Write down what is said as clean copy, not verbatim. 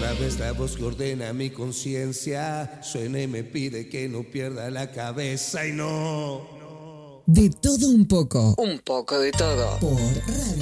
Otra vez la voz que ordena mi conciencia suena y me pide que no pierda la cabeza y no. De todo un poco. Un poco de todo. Por Radio